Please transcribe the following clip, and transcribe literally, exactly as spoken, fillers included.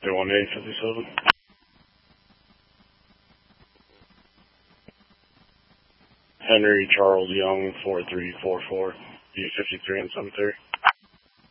one eight fifty-seven. Henry Charles Young, four three four four, B fifty-three and cemetery.